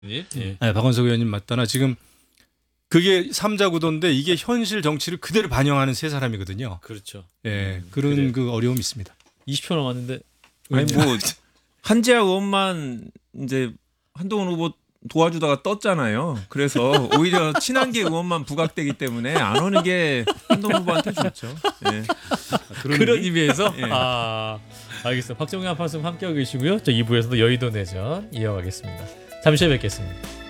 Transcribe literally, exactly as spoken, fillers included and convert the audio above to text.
예. 네, 박원석 의원님 맞다나 지금 그게 삼자 구도인데 이게 현실 정치를 그대로 반영하는 세 사람이거든요. 그렇죠. 예, 그런 그래. 그 어려움이 있습니다. 이십 초 남았는데 아니 뭐 한지아 의원만 이제 한동훈 후보 도와주다가 떴잖아요. 그래서 오히려 친한계 의원만 부각되기 때문에 안 오는 게 한동훈 후보한테 좋죠. 예. 그런, 그런 의미? 의미에서 예. 아 알겠습니다. 박정희 한판씀 함께하고 계시고요. 저 이 부에서도 여의도 내전 이어가겠습니다. 잠시 후에 뵙겠습니다.